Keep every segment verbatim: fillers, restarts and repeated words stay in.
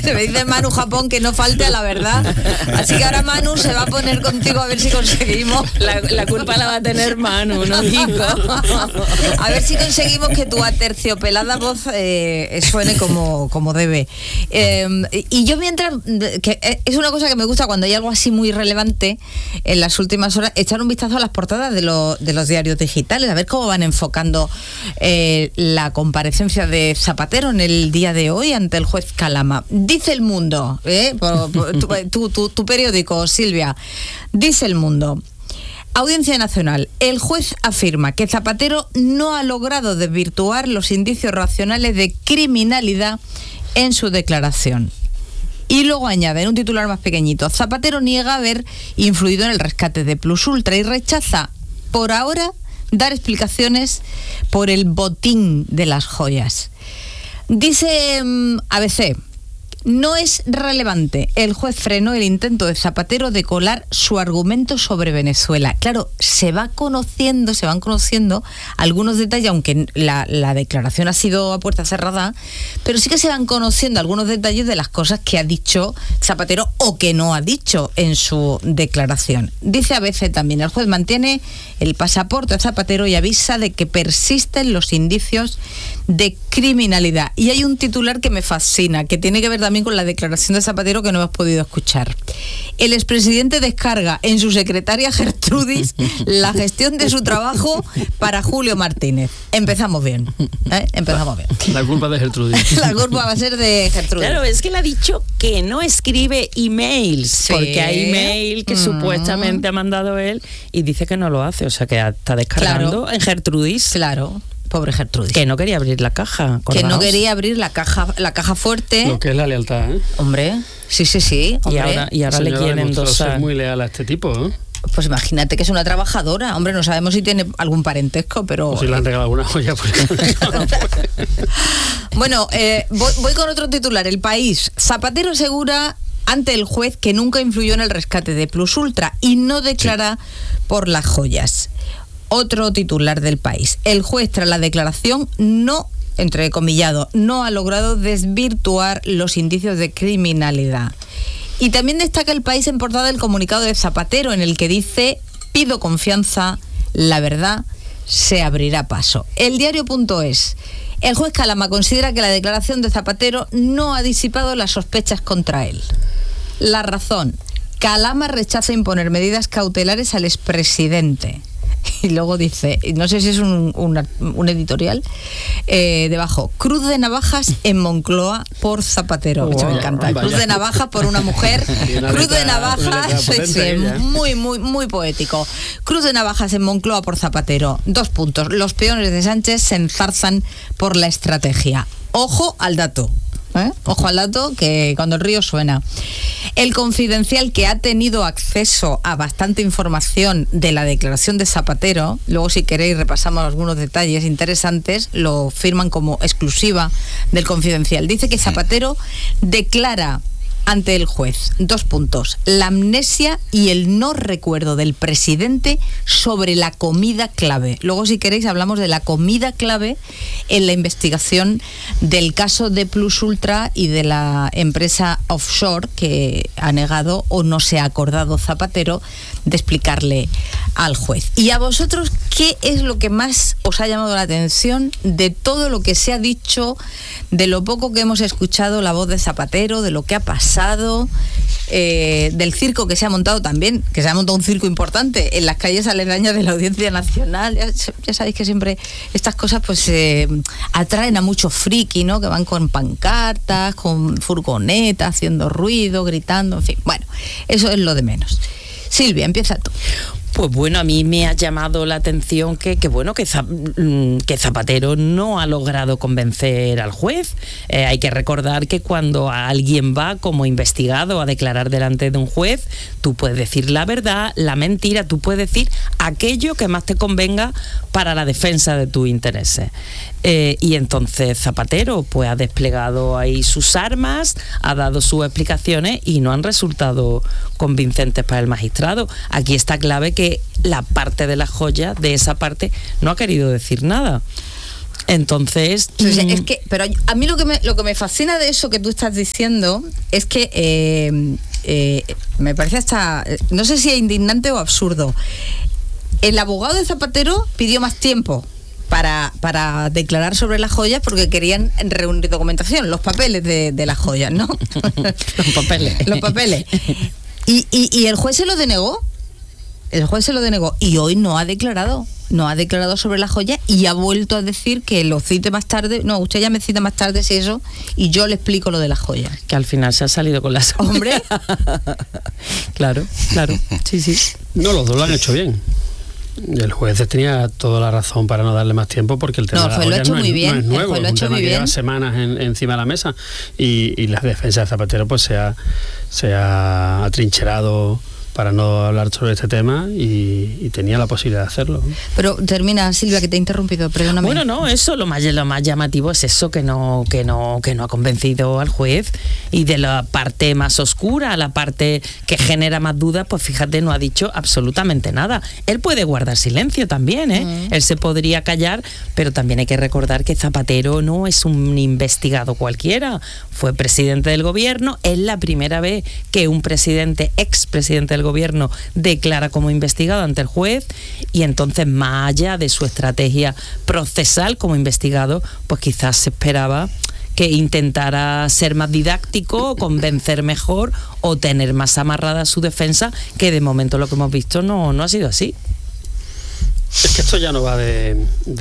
Me dice Manu Japón que no falte a la verdad. Así que ahora Manu se va a poner contigo a ver si conseguimos. La, la culpa la va a tener Manu, no Kiko. A ver si conseguimos que tu aterciopelada voz eh, suene como, como debe. Eh, y yo mientras, que es una cosa que me gusta cuando hay algo así muy relevante en las últimas horas, echar un vistazo a las portadas de, lo, de los diarios digitales, a ver cómo van enfocando eh, la comparecencia de Zapatero en el día de hoy ante el juez Calama. Dice El Mundo, ¿eh? por, por, tu, tu, tu, tu periódico, Silvia, dice El Mundo. Audiencia Nacional. El juez afirma que Zapatero no ha logrado desvirtuar los indicios racionales de criminalidad en su declaración. Y luego añade en un titular más pequeñito: Zapatero niega haber influido en el rescate de Plus Ultra y rechaza, por ahora, dar explicaciones por el botín de las joyas. Dice um, A B C, no es relevante. El juez frenó el intento de Zapatero de colar su argumento sobre Venezuela. Claro, se va conociendo, se van conociendo algunos detalles, aunque la, la declaración ha sido a puerta cerrada, pero sí que se van conociendo algunos detalles de las cosas que ha dicho Zapatero o que no ha dicho en su declaración. Dice A B C también, el juez mantiene el pasaporte a Zapatero y avisa de que persisten los indicios de criminalidad. Y hay un titular que me fascina, que tiene que ver también con la declaración de Zapatero que no hemos podido escuchar. El expresidente descarga en su secretaria Gertrudis la gestión de su trabajo para Julio Martínez. Empezamos bien, ¿eh? Empezamos bien. La culpa de Gertrudis. La culpa va a ser de Gertrudis. Claro, es que le ha dicho que no escribe emails, sí. Porque hay email que mm. supuestamente ha mandado él y dice que no lo hace, o sea que está descargando claro. en Gertrudis. Claro. Pobre Gertrudis. Que no quería abrir la caja. Acordaos. Que no quería abrir la caja, la caja fuerte. Lo que es la lealtad, ¿eh? Hombre, sí, sí, sí. Hombre. Y ahora, y ahora le quieren endosar. Es muy leal a este tipo, ¿eh? Pues imagínate que es una trabajadora. Hombre, no sabemos si tiene algún parentesco, pero... O si le han regalado alguna joya. Pues... Bueno, eh, voy, voy con otro titular. El País. Zapatero asegura ante el juez que nunca influyó en el rescate de Plus Ultra y no declara sí. por las joyas. Otro titular del País. El juez, tras la declaración, no, entrecomillado, no ha logrado desvirtuar los indicios de criminalidad. Y también destaca El País en portada el comunicado de Zapatero, en el que dice: pido confianza, la verdad se abrirá paso. El diario.es. El juez Calama considera que la declaración de Zapatero no ha disipado las sospechas contra él. La Razón. Calama rechaza imponer medidas cautelares al expresidente. Y luego dice, no sé si es un, un, un editorial, eh, debajo, cruz de navajas en Moncloa por Zapatero. Oh, me encanta. Cruz de navajas por una mujer. Una cruz letra, de navajas, sí, sí, muy, muy, muy poético. Cruz de navajas en Moncloa por Zapatero. Dos puntos. Los peones de Sánchez se enzarzan por la estrategia. Ojo al dato. ¿Eh? Ojo al dato, que cuando el río suena. El Confidencial, que ha tenido acceso a bastante información de la declaración de Zapatero, luego si queréis repasamos algunos detalles interesantes, lo firman como exclusiva del Confidencial. Dice que Zapatero declara ante el juez, dos puntos, la amnesia y el no recuerdo del presidente sobre la comida clave. Luego, si queréis, hablamos de la comida clave en la investigación del caso de Plus Ultra y de la empresa offshore que ha negado o no se ha acordado Zapatero de explicarle al juez. Y a vosotros, ¿qué es lo que más os ha llamado la atención de todo lo que se ha dicho, de lo poco que hemos escuchado la voz de Zapatero, de lo que ha pasado, eh, del circo que se ha montado también, que se ha montado un circo importante en las calles aledañas de la Audiencia Nacional? Ya, ya sabéis que siempre estas cosas pues eh, atraen a muchos friki, ¿no? Que van con pancartas, con furgonetas, haciendo ruido, gritando, en fin. Bueno, eso es lo de menos. Silvia, empieza tú. Pues bueno, a mí me ha llamado la atención que, que bueno, que, que Zapatero no ha logrado convencer al juez. Eh, hay que recordar que cuando alguien va como investigado a declarar delante de un juez, tú puedes decir la verdad, la mentira, tú puedes decir aquello que más te convenga para la defensa de tus intereses. Eh, y entonces Zapatero pues ha desplegado ahí sus armas, ha dado sus explicaciones y no han resultado convincentes para el magistrado. Aquí está clave que la parte de la joya, de esa parte, no ha querido decir nada. Entonces, O sea, mm, es que, pero a mí lo que me, lo que me fascina de eso que tú estás diciendo es que eh, eh, me parece hasta, no sé si es indignante o absurdo. El abogado de Zapatero pidió más tiempo para, para declarar sobre las joyas porque querían reunir documentación, los papeles de, de las joyas, ¿no? Los papeles. Los papeles. Y, y, y el juez se lo denegó. El juez se lo denegó y hoy no ha declarado. No ha declarado sobre la joya y ha vuelto a decir que lo cite más tarde. No, usted ya me cita más tarde si eso y yo le explico lo de las joyas. que al final se ha salido con las Hombre. Claro, claro. Sí, sí. No, los dos lo han hecho bien. El juez tenía toda la razón para no darle más tiempo porque el tema No, de el las juez lo ha joyas hecho no, muy es, bien, no es el nuevo, juez lo ha es un hecho tema muy que lleva bien. semanas en- encima de la mesa y, y la defensa de Zapatero pues se ha, se ha atrincherado para no hablar sobre este tema y, y tenía la posibilidad de hacerlo. Pero termina, Silvia, que te he interrumpido, perdóname. Bueno, no, eso lo más lo más llamativo es eso que no que no que no ha convencido al juez, y de la parte más oscura, la parte que genera más dudas, pues fíjate, no ha dicho absolutamente nada. Él puede guardar silencio también, ¿eh? Mm. Él se podría callar, pero también hay que recordar que Zapatero no es un investigado cualquiera. Fue presidente del gobierno, es la primera vez que un presidente, expresidente del gobierno, declara como investigado ante el juez, y entonces, más allá de su estrategia procesal como investigado, pues quizás se esperaba que intentara ser más didáctico, convencer mejor o tener más amarrada su defensa, que de momento lo que hemos visto no, no ha sido así. Es que esto ya no va de,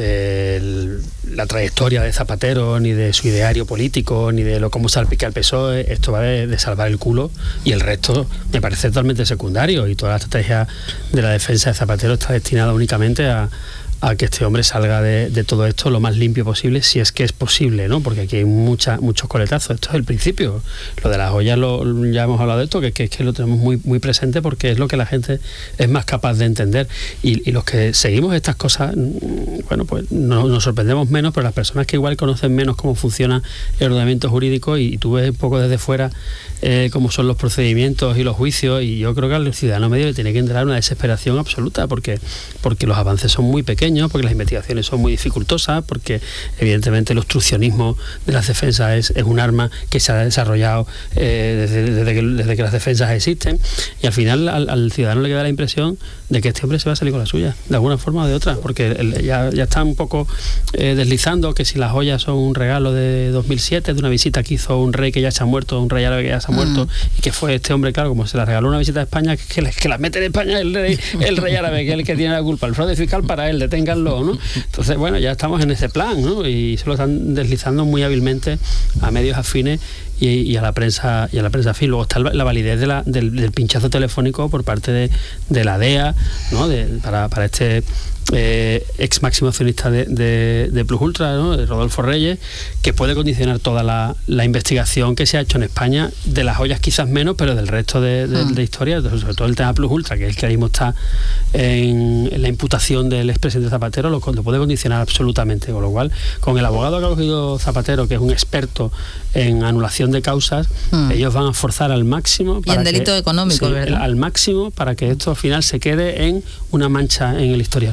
de la trayectoria de Zapatero, ni de su ideario político, ni de lo cómo salpica el P S O E. Esto va de, de salvar el culo, y el resto me parece totalmente secundario, y toda la estrategia de la defensa de Zapatero está destinada únicamente a, a que este hombre salga de, de todo esto lo más limpio posible, si es que es posible, ¿no? Porque aquí hay mucha, muchos coletazos. Esto es el principio. Lo de las joyas, lo, ya hemos hablado de esto, que, que es que lo tenemos muy, muy presente porque es lo que la gente es más capaz de entender. Y, y los que seguimos estas cosas, bueno, pues no, nos sorprendemos menos, pero las personas que igual conocen menos cómo funciona el ordenamiento jurídico y, y tú ves un poco desde fuera eh, cómo son los procedimientos y los juicios, y yo creo que al ciudadano medio le tiene que entrar una desesperación absoluta porque, porque los avances son muy pequeños, porque las investigaciones son muy dificultosas, porque evidentemente el obstruccionismo de las defensas es, es un arma que se ha desarrollado eh, desde, desde, que, desde que las defensas existen, y al final al, al ciudadano le queda la impresión de que este hombre se va a salir con la suya, de alguna forma o de otra, porque el, ya, ya está un poco eh, deslizando que si las joyas son un regalo de dos mil siete, de una visita que hizo un rey que ya se ha muerto, un rey árabe que ya se ha muerto, uh-huh. y que fue este hombre, claro, como se la regaló una visita a España, que, que, que la mete en España el rey, el rey árabe, que es el que tiene la culpa, el fraude fiscal para él, deténganlo, ¿no? Entonces, bueno, ya estamos en ese plan, ¿no? Y se lo están deslizando muy hábilmente a medios afines y, y a la prensa y a la prensa afín. Luego está la validez de la, del, del pinchazo telefónico por parte de, de la D E A, ¿no? De, para, para este eh, ex máximo accionista de, de, de Plus Ultra, ¿no? De Rodolfo Reyes, que puede condicionar toda la, la investigación que se ha hecho en España, de las joyas quizás menos, pero del resto de, de, de historia, sobre todo el tema Plus Ultra, que es el que ahora mismo está en, en la imputación del expresidente Zapatero, lo, lo puede condicionar absolutamente, con lo cual, con el abogado que ha cogido Zapatero, que es un experto en anulación de causas, mm. ellos van a forzar al máximo para y en delito que, económico, sí, ¿verdad? al máximo para que esto al final se quede en una mancha en el historial.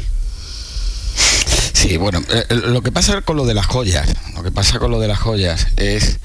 Sí, bueno, eh, lo que pasa con lo de las joyas, lo que pasa con lo de las joyas es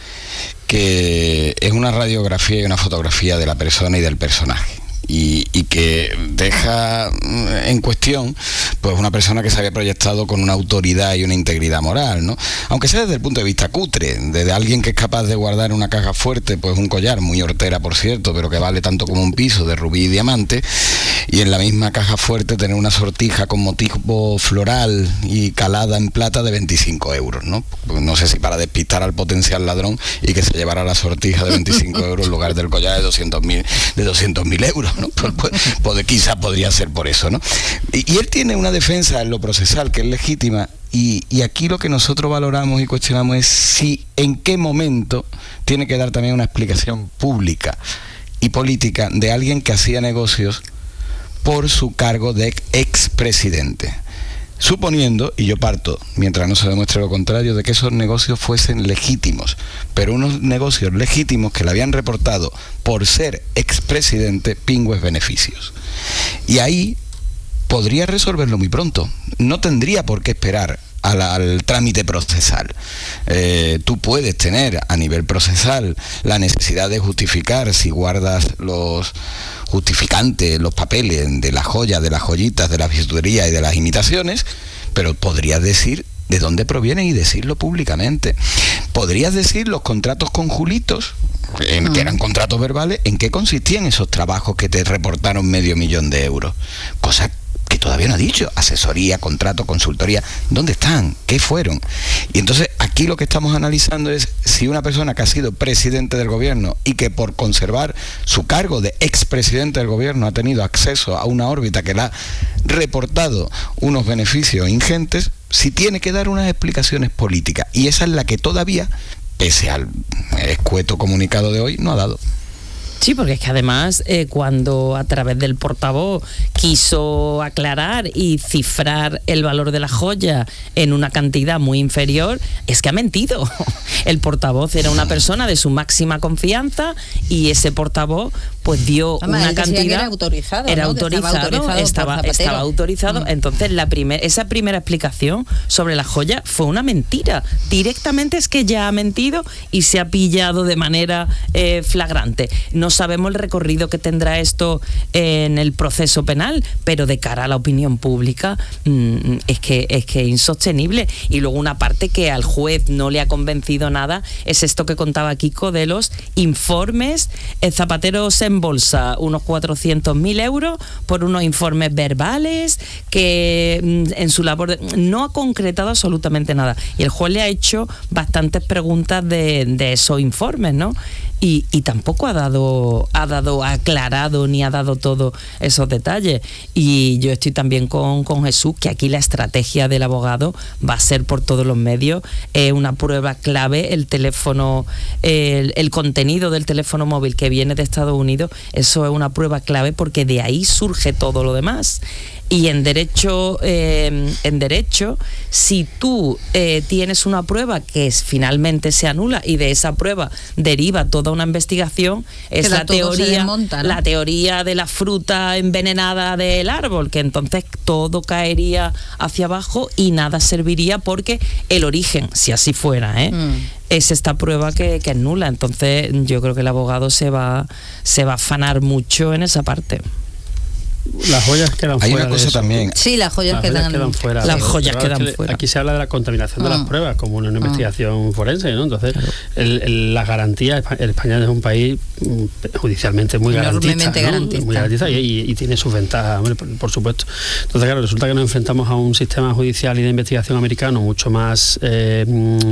que es una radiografía y una fotografía de la persona y del personaje. Y, y que deja en cuestión pues una persona que se había proyectado con una autoridad y una integridad moral, ¿no? Aunque sea desde el punto de vista cutre, desde alguien que es capaz de guardar en una caja fuerte pues un collar, muy hortera por cierto, pero que vale tanto como un piso, de rubí y diamante, y en la misma caja fuerte tener una sortija con motivo floral y calada en plata de veinticinco euros, ¿no? No sé si para despistar al potencial ladrón y que se llevara la sortija de veinticinco euros en lugar del collar de doscientos mil euros, ¿no? Pues, pues, pues quizás podría ser por eso, ¿no? Y, y él tiene una defensa en lo procesal que es legítima, y, y aquí lo que nosotros valoramos y cuestionamos es si en qué momento tiene que dar también una explicación pública y política de alguien que hacía negocios por su cargo de expresidente. Suponiendo, y yo parto, mientras no se demuestre lo contrario, de que esos negocios fuesen legítimos, pero unos negocios legítimos que le habían reportado por ser expresidente pingües beneficios. Y ahí podría resolverlo muy pronto. No tendría por qué esperar al, al trámite procesal. Eh, tú puedes tener a nivel procesal la necesidad de justificar si guardas los justificantes, los papeles de las joyas, de las joyitas, de las bisuterías y de las imitaciones, pero podrías decir de dónde provienen y decirlo públicamente. Podrías decir los contratos con Julitos, en, que eran contratos verbales, en qué consistían esos trabajos que te reportaron medio millón de euros. Cosa que todavía no ha dicho. Asesoría, contrato, consultoría, ¿dónde están? ¿Qué fueron? Y entonces aquí lo que estamos analizando es si una persona que ha sido presidente del gobierno y que por conservar su cargo de expresidente del gobierno ha tenido acceso a una órbita que le ha reportado unos beneficios ingentes, si tiene que dar unas explicaciones políticas. Y esa es la que todavía, pese al escueto comunicado de hoy, no ha dado. Sí, porque es que además eh, cuando a través del portavoz quiso aclarar y cifrar el valor de la joya en una cantidad muy inferior, es que ha mentido. El portavoz era una persona de su máxima confianza y ese portavoz pues dio Además, una cantidad... Era autorizado, Era ¿no? autorizado, estaba autorizado. Estaba, estaba autorizado. Mm. Entonces la primer, esa primera explicación sobre la joya fue una mentira. Directamente es que ya ha mentido y se ha pillado de manera eh, flagrante. No sabemos el recorrido que tendrá esto en el proceso penal, pero de cara a la opinión pública mmm, es que es que insostenible. Y luego una parte que al juez no le ha convencido nada es esto que contaba Kiko de los informes. El Zapatero se embolsa unos cuatrocientos mil euros por unos informes verbales que mmm, en su labor de, no ha concretado absolutamente nada. Y el juez le ha hecho bastantes preguntas de, de esos informes, ¿no? Y, y tampoco ha dado, ha dado, ha aclarado ni ha dado todos esos detalles. Y yo estoy también con, con Jesús, que aquí la estrategia del abogado va a ser por todos los medios eh, una prueba clave, el teléfono, el, el contenido del teléfono móvil que viene de Estados Unidos, eso es una prueba clave porque de ahí surge todo lo demás. Y en derecho, eh, en derecho, si tú eh, tienes una prueba que es, finalmente se anula y de esa prueba deriva toda una investigación, es la teoría, desmonta, ¿no? La teoría de la fruta envenenada del árbol, que entonces todo caería hacia abajo y nada serviría porque el origen, si así fuera, ¿eh? Mm. es esta prueba que, que es nula. Entonces yo creo que el abogado se va, se va a afanar mucho en esa parte. Las joyas quedan Hay fuera. Hay una cosa de eso. también. Sí, las joyas, las quedan, joyas quedan fuera. Las joyas claro, quedan es que fuera. Aquí se habla de la contaminación ah. de las pruebas como una, una ah. investigación forense, ¿no? Entonces, claro. el, el, las garantías, el España es un país judicialmente muy garantista, ¿no? garantista. Muy garantista y, y, y tiene sus ventajas, hombre, por, por supuesto. Entonces, claro, resulta que nos enfrentamos a un sistema judicial y de investigación americano mucho más eh,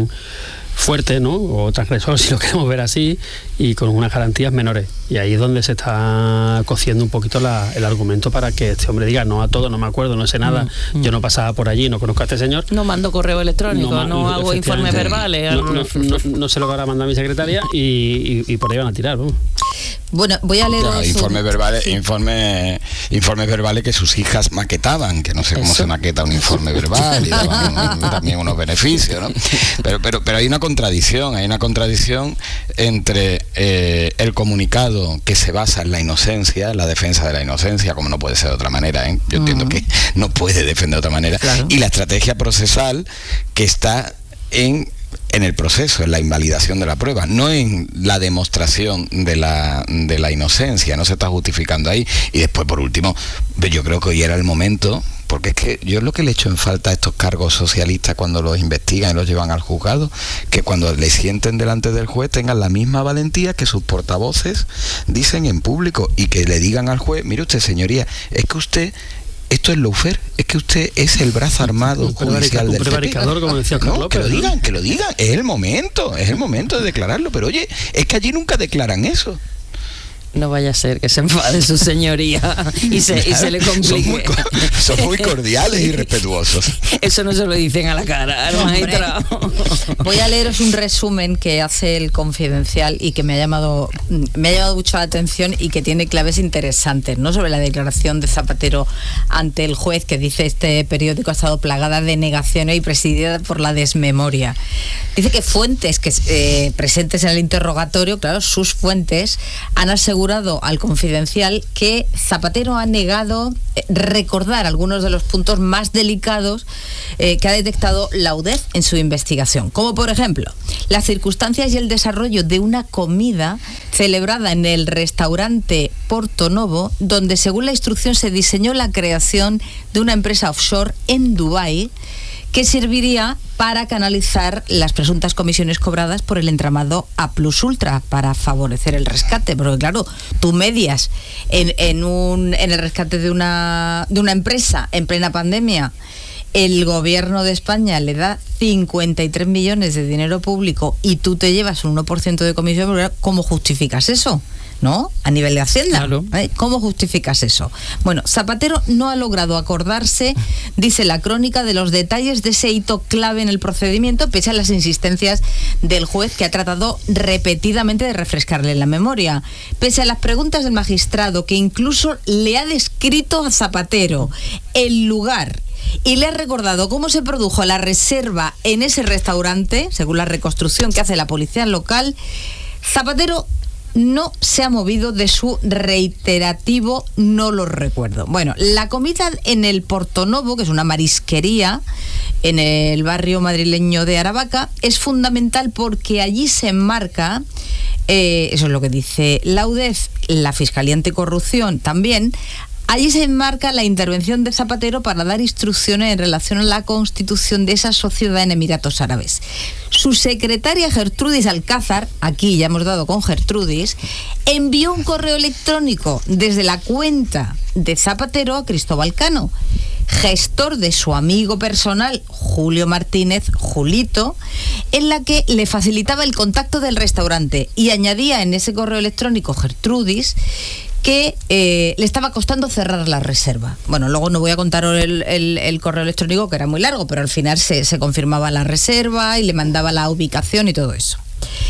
fuerte, ¿no? O transgresor, si lo queremos ver así, y con unas garantías menores. Y ahí es donde se está cociendo un poquito la, el argumento para que este hombre diga, no a todo, no me acuerdo, no sé nada, mm, mm. yo no pasaba por allí, no conozco a este señor. No mando correo electrónico, no, no hago informes verbales. No, no, no, no sé lo que ahora manda mi secretaria y, y, y por ahí van a tirar, ¿no? Bueno, voy a leer no, informes un... verbales, sí. informes, informes verbales que sus hijas maquetaban, que no sé cómo ¿Eso? se maqueta un informe verbal y daban también unos beneficios, ¿no? Pero, pero, pero hay una contradicción, hay una contradicción entre eh, el comunicado que se basa en la inocencia, la defensa de la inocencia, como no puede ser de otra manera, ¿eh? Yo uh-huh. entiendo que no puede defender de otra manera, claro. y la estrategia procesal que está en en el proceso, en la invalidación de la prueba, no en la demostración de la, de la inocencia, no se está justificando ahí. Y después, por último, yo creo que hoy era el momento, porque es que yo es lo que le echo en falta a estos cargos socialistas cuando los investigan y los llevan al juzgado, que cuando les sienten delante del juez tengan la misma valentía que sus portavoces dicen en público y que le digan al juez, mire usted, señoría, es que usted... Esto es lawfare, es que usted es el brazo armado judicial del P P. Como decía Carlos no, López, que lo digan, que lo digan, es el momento, es el momento de declararlo, pero oye, es que allí nunca declaran eso. No vaya a ser que se enfade su señoría y se, y se le complique. Son muy, son muy cordiales y respetuosos. Eso no se lo dicen a la cara, maestra. Voy a leeros un resumen que hace el Confidencial y que me ha llamado me ha llamado mucho la atención y que tiene claves interesantes, ¿no? Sobre la declaración de Zapatero ante el juez, que dice: este periódico ha estado plagada de negaciones y presidida por la desmemoria. Dice que fuentes que eh, presentes en el interrogatorio, claro, sus fuentes han asegurado asegurado al Confidencial que Zapatero ha negado eh, recordar algunos de los puntos más delicados eh, que ha detectado la U D E F en su investigación, como por ejemplo las circunstancias y el desarrollo de una comida celebrada en el restaurante Porto Novo, donde según la instrucción se diseñó la creación de una empresa offshore en Dubái que serviría para canalizar las presuntas comisiones cobradas por el entramado A Plus Ultra para favorecer el rescate. Porque claro, tú medias en, en, un, en el rescate de una, de una empresa en plena pandemia. El gobierno de España le da cincuenta y tres millones de dinero público y tú te llevas un uno por ciento de comisión. ¿Cómo justificas eso? ¿No? A nivel de Hacienda. Claro. ¿Eh? ¿Cómo justificas eso? Bueno, Zapatero no ha logrado acordarse, dice la crónica, de los detalles de ese hito clave en el procedimiento, pese a las insistencias del juez, que ha tratado repetidamente de refrescarle la memoria. Pese a las preguntas del magistrado, que incluso le ha descrito a Zapatero el lugar y le ha recordado cómo se produjo la reserva en ese restaurante, según la reconstrucción que hace la policía local, Zapatero no se ha movido de su reiterativo no lo recuerdo. Bueno, la comida en el Porto Novo, que es una marisquería en el barrio madrileño de Aravaca, es fundamental porque allí se enmarca, eh, eso es lo que dice la U D E F, la Fiscalía Anticorrupción también. Allí se enmarca la intervención de Zapatero para dar instrucciones en relación a la constitución de esa sociedad en Emiratos Árabes. Su secretaria Gertrudis Alcázar, aquí ya hemos dado con Gertrudis, envió un correo electrónico desde la cuenta de Zapatero a Cristóbal Cano, gestor de su amigo personal Julio Martínez, Julito, en la que le facilitaba el contacto del restaurante y añadía en ese correo electrónico Gertrudis que eh, le estaba costando cerrar la reserva. Bueno, luego no voy a contar el, el, el correo electrónico, que era muy largo, pero al final se, se confirmaba la reserva y le mandaba la ubicación y todo eso.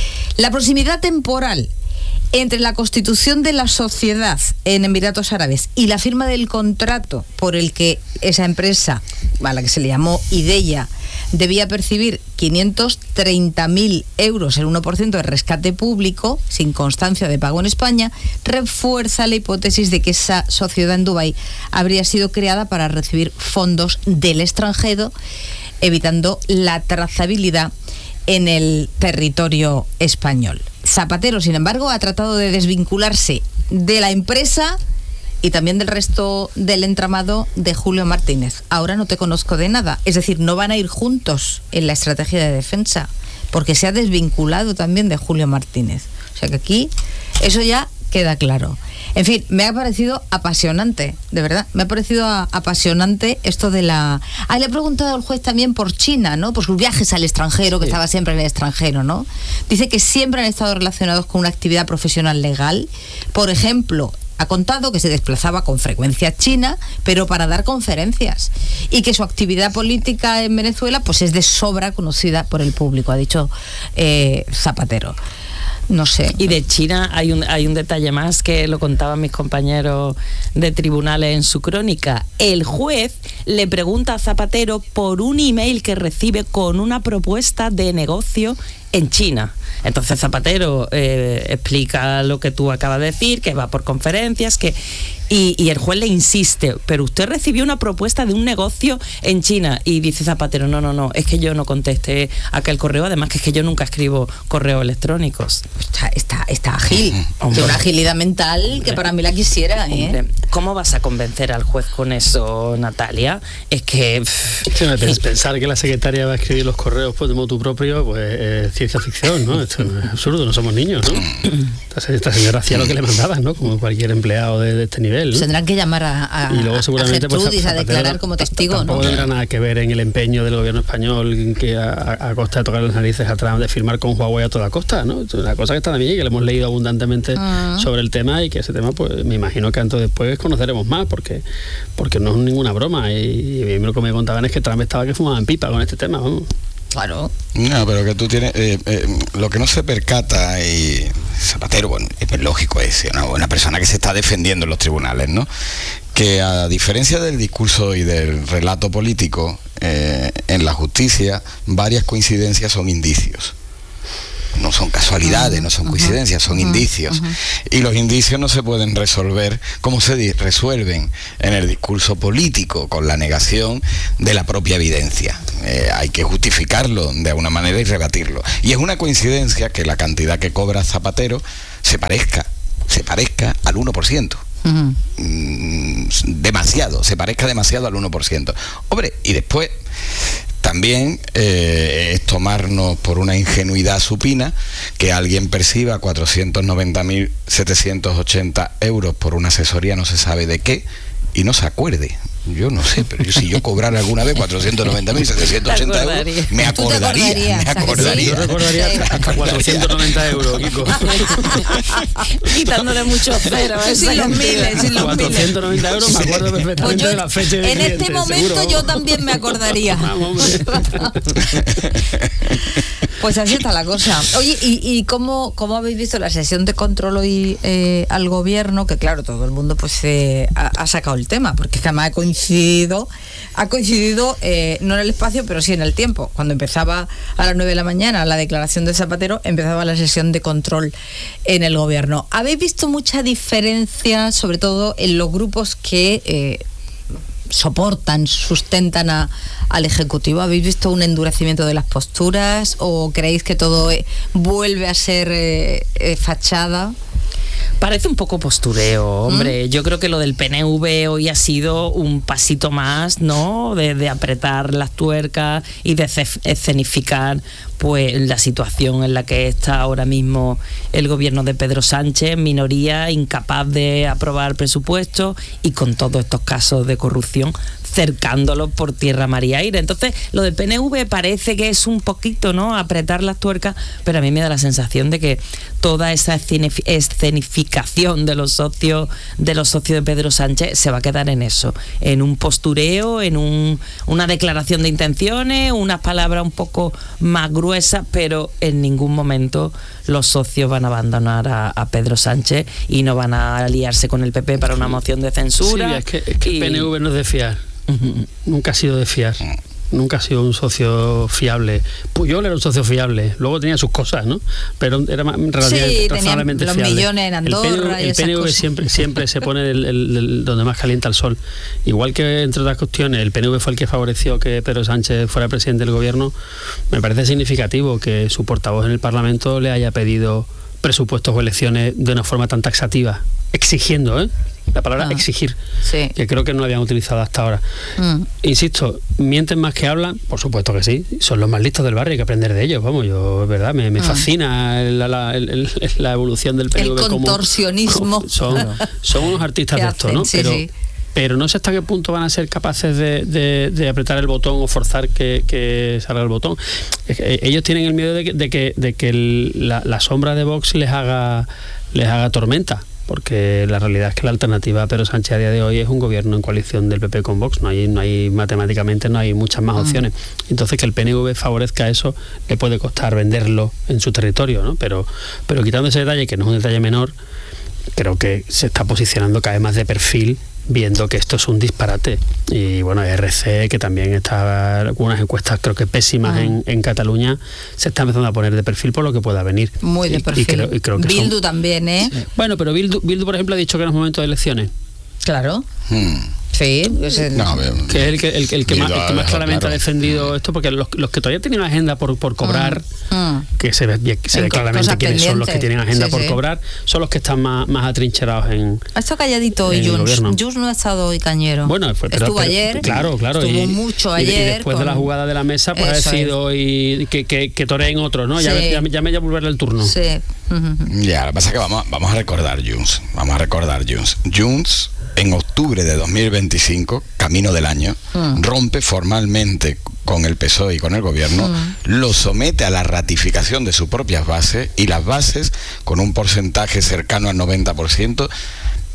La proximidad temporal entre la constitución de la sociedad en Emiratos Árabes y la firma del contrato por el que esa empresa, a la que se le llamó Ideia, debía percibir quinientos treinta mil euros, el uno por ciento de rescate público, sin constancia de pago en España, refuerza la hipótesis de que esa sociedad en Dubái habría sido creada para recibir fondos del extranjero, evitando la trazabilidad en el territorio español. Zapatero, sin embargo, ha tratado de desvincularse de la empresa y también del resto del entramado de Julio Martínez. Ahora no te conozco de nada. Es decir, no van a ir juntos en la estrategia de defensa, porque se ha desvinculado también de Julio Martínez. O sea que aquí eso ya queda claro. En fin, me ha parecido apasionante, de verdad, me ha parecido a, apasionante esto de la... Ah, le he preguntado al juez también por China, ¿no? Por sus viajes al extranjero, que sí. Estaba siempre en el extranjero, ¿no? Dice que siempre han estado relacionados con una actividad profesional legal. Por ejemplo, ha contado que se desplazaba con frecuencia a China, pero para dar conferencias, y que su actividad política en Venezuela pues es de sobra conocida por el público, ha dicho eh, Zapatero. No sé. Y de China hay un, hay un detalle más que lo contaban mis compañeros de tribunales en su crónica. El juez le pregunta a Zapatero por un email que recibe con una propuesta de negocio en China. Entonces Zapatero eh, explica lo que tú acabas de decir, que va por conferencias, que y, y el juez le insiste, pero usted recibió una propuesta de un negocio en China, y dice Zapatero, no, no, no, es que yo no contesté aquel correo, además que es que yo nunca escribo correos electrónicos. Está, está, está ágil, de una agilidad mental hombre, que para mí la quisiera, ¿eh? Hombre, ¿cómo vas a convencer al juez con eso, Natalia? Es que... Sí, pensar que la secretaria va a escribir los correos pues, de motu propio, pues es ciencia ficción, ¿no? Esto es absurdo, no somos niños, ¿no? Esta, esta señora hacía lo que le mandaban, ¿no? Como cualquier empleado de, de este nivel, ¿no? Tendrán que llamar a, a, y luego, seguramente, a Gertrudis pues, a declarar como testigo, ¿no? Tampoco tendrá nada que ver en el empeño del gobierno español que a, a costa de tocar las narices a Trump de firmar con Huawei a toda costa, ¿no? Es una cosa que está también y que le hemos leído abundantemente uh-huh. sobre el tema, y que ese tema, pues me imagino que antes o después conoceremos más, porque porque no es ninguna broma, y, y lo que me contaban es que Trump estaba que fumaba en pipa con este tema, vamos. Claro. No, pero que tú tienes... Eh, eh, lo que no se percata, y Zapatero, bueno, es lógico, es una, una persona que se está defendiendo en los tribunales, ¿no? Que a diferencia del discurso y del relato político, eh, en la justicia, varias coincidencias son indicios. no son casualidades, uh-huh, no son coincidencias, son uh-huh, indicios. Uh-huh. Y los indicios no se pueden resolver como se di- resuelven en el discurso político, con la negación de la propia evidencia. Eh, hay que justificarlo de alguna manera y rebatirlo. Y es una coincidencia que la cantidad que cobra Zapatero se parezca, se parezca al uno por ciento. Uh-huh. Mm, demasiado, se parezca demasiado al uno por ciento. Hombre, y después también eh, es tomarnos por una ingenuidad supina que alguien perciba cuatrocientos noventa mil setecientos ochenta euros por una asesoría no se sabe de qué y no se acuerde. Yo no sé, pero yo, si yo cobrara alguna vez cuatrocientos noventa mil setecientos ochenta euros, me acordaría, me acordaría. Yo recordaría hasta cuatrocientos noventa euros, Kiko. Quitándole muchos ceros. Sin los miles, sin los cuatrocientos noventa euros, me acuerdo perfectamente pues yo, de la fecha de en cliente, este momento seguro. Yo también me acordaría. Vamos, pues así está la cosa. Oye, ¿y, y cómo, cómo habéis visto la sesión de control hoy eh, al gobierno? Que claro, todo el mundo pues eh, ha, ha sacado el tema, porque es que además ha coincidido, ha coincidido eh, no en el espacio, pero sí en el tiempo. Cuando empezaba a las nueve de la mañana la declaración de Zapatero, empezaba la sesión de control en el gobierno. ¿Habéis visto mucha diferencia, sobre todo en los grupos que Eh, soportan, sustentan a, al Ejecutivo? ¿Habéis visto un endurecimiento de las posturas o creéis que todo eh, vuelve a ser eh, eh, fachada? Parece un poco postureo, hombre. ¿Mm? Yo creo que lo del P N V hoy ha sido un pasito más, ¿no? De, de apretar las tuercas y de escenificar pues la situación en la que está ahora mismo el gobierno de Pedro Sánchez, minoría, incapaz de aprobar presupuestos y con todos estos casos de corrupción cercándolos por tierra, mar y aire. Entonces, lo del P N V parece que es un poquito, ¿no?, apretar las tuercas, pero a mí me da la sensación de que toda esa escenificación de los socios de los socios de Pedro Sánchez se va a quedar en eso, en un postureo, en un, una declaración de intenciones, unas palabras un poco más gruesas, pero en ningún momento los socios van a abandonar a, a Pedro Sánchez y no van a aliarse con el P P para una moción de censura. Sí, es que, es que y... el P N V no es de fiar. Uh-huh. Nunca ha sido de fiar. Nunca ha sido un socio fiable. Puyol era un socio fiable, luego tenía sus cosas, ¿no? Pero era relativamente, sí, razonablemente los fiable. Millones en Andorra el P N V, el P N V siempre, siempre se pone el, el, el, donde más calienta el sol. Igual que, entre otras cuestiones, el P N V fue el que favoreció que Pedro Sánchez fuera presidente del gobierno. Me parece significativo que su portavoz en el Parlamento le haya pedido presupuestos o elecciones de una forma tan taxativa, exigiendo, ¿eh? La palabra ah, exigir, sí. Que creo que no habían utilizado hasta ahora. Mm. Insisto, ¿mienten más que hablan? Por supuesto que sí. Son los más listos del barrio, hay que aprender de ellos. Vamos, yo, es verdad, me, me mm. fascina la, la, la, la evolución del P N V. El contorsionismo. Como, son, son unos artistas de esto, ¿no? Sí, pero, sí. pero no sé hasta qué punto van a ser capaces de, de, de apretar el botón o forzar que, que salga el botón. Ellos tienen el miedo de que, de que, de que el, la, la sombra de Vox les haga, les haga tormenta. Porque la realidad es que la alternativa a Pedro Sánchez a día de hoy es un gobierno en coalición del P P con Vox. No hay, no hay matemáticamente no hay muchas más opciones. Entonces, que el P N V favorezca eso le puede costar venderlo en su territorio, ¿no? Pero, pero quitando ese detalle, que no es un detalle menor, creo que se está posicionando cada vez más de perfil, viendo que esto es un disparate. Y bueno, R C, que también está algunas encuestas creo que pésimas ah. en, en Cataluña, se está empezando a poner de perfil por lo que pueda venir. Muy de perfil. Y, y creo, y creo que Bildu son... también, ¿eh? Sí. Bueno, pero Bildu, Bildu, por ejemplo, ha dicho que no es momento de elecciones. Claro. Hmm. Sí, es el... no, que es el que, el, el que, más, el que más claramente claro. ha defendido esto, porque los, los que todavía tienen agenda por, por cobrar, mm. Mm. que se ve, se ve claramente quiénes son los que tienen agenda sí, por sí. cobrar, son los que están más, más atrincherados en. Ha estado calladito hoy, Junts. Junts no ha estado hoy cañero. Bueno, fue, pero, estuvo pero, ayer. Claro, claro. Estuvo y, mucho ayer. Y, y después con... de la jugada de la mesa, pues Eso ha decidido y que, que, que toreen otros, ¿no? Sí. Ya, ya, ya me voy a volverle el turno. Sí. Uh-huh. Ya, lo que pasa es que vamos, vamos a recordar Junts. Vamos a recordar Junts. Junts. En octubre de dos mil veinticinco, camino del año, mm. rompe formalmente con el P S O E y con el gobierno, mm. lo somete a la ratificación de sus propias bases y las bases, con un porcentaje cercano al noventa por ciento,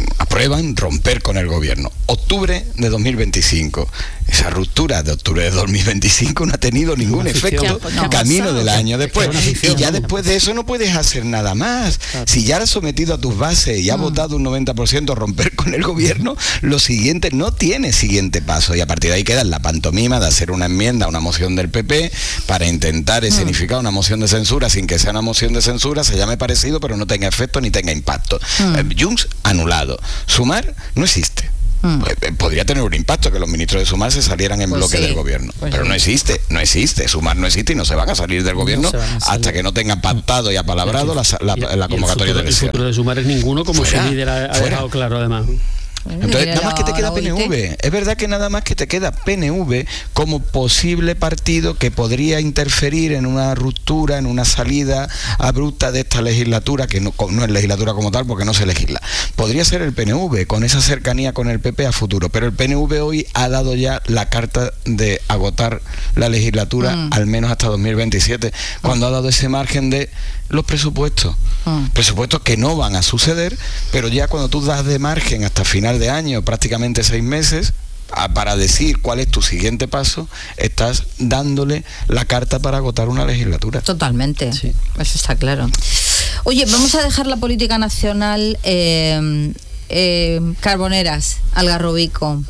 aprueban romper con el gobierno. Octubre de dos mil veinticinco. Esa ruptura de octubre de dos mil veinticinco no ha tenido ningún efecto no, camino no, del año después. ficción, Y ya ¿no? después de eso no puedes hacer nada más. Claro. Si ya has sometido a tus bases y has mm. votado un noventa por ciento romper con el gobierno, lo siguiente no tiene siguiente paso. Y a partir de ahí queda la pantomima de hacer una enmienda a una moción del P P para intentar escenificar mm. una moción de censura sin que sea una moción de censura, se llame parecido, pero no tenga efecto ni tenga impacto. Mm. Eh, Junts anulado. Sumar no existe. Hmm. Podría tener un impacto que los ministros de Sumar se salieran en pues bloque sí, del gobierno, pues pero sí. no existe, no existe, Sumar no existe y no se van a salir del gobierno no hasta que no tengan pactado y apalabrado la, la, la convocatoria de elecciones. El futuro de Sumar es ninguno, como fuera, su líder ha, ha dejado claro además. Entonces, nada más que te queda P N V. Es verdad que nada más que te queda P N V como posible partido que podría interferir en una ruptura, en una salida abrupta de esta legislatura, que no, no es legislatura como tal porque no se legisla. Podría ser el P N V, con esa cercanía con el P P a futuro, pero el P N V hoy ha dado ya la carta de agotar la legislatura, mm. al menos hasta dos mil veintisiete, cuando mm. ha dado ese margen de los presupuestos. Mm. Presupuestos que no van a suceder, pero ya cuando tú das de margen hasta final de año, prácticamente seis meses, a, para decir cuál es tu siguiente paso, estás dándole la carta para agotar una legislatura. Totalmente, sí. Eso está claro. Oye, vamos a dejar la política nacional. eh, eh, Carboneras, Algarrobico.